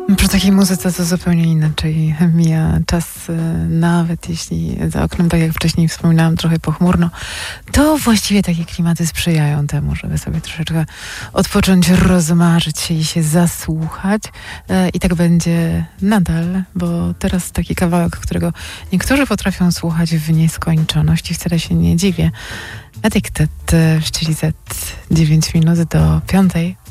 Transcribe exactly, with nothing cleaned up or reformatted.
Przy takiej muzyce to zupełnie inaczej mija czas, nawet jeśli za oknem, tak jak wcześniej wspominałam, trochę pochmurno, to właściwie takie klimaty sprzyjają temu, żeby sobie troszeczkę odpocząć, rozmarzyć się i się zasłuchać. I tak będzie nadal, bo teraz taki kawałek, którego niektórzy potrafią słuchać w nieskończoność i wcale się nie dziwię. Addicted w Chili Z, dziewięć minut do piątej.